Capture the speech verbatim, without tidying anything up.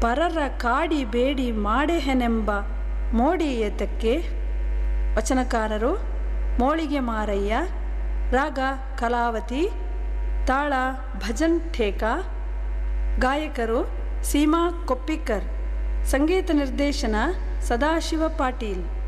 ಪರರ ಕಾಡಿ ಬೇಡಿ ಮಾಡೆಹೆನೆಂಬ ಮೋಡಿ ಏತಕ್ಕೆ. ವಚನಕಾರರು ಮೋಳಿಗೆ ಮಾರಯ್ಯ, ರಾಗ ಕಲಾವತಿ, ತಾಳ ಭಜನ್ ಠೇಕಾ, ಗಾಯಕರು ಸೀಮಾ ಕೊಪ್ಪಿಕರ್, ಸಂಗೀತ ನಿರ್ದೇಶನ ಸದಾಶಿವ ಪಾಟೀಲ್.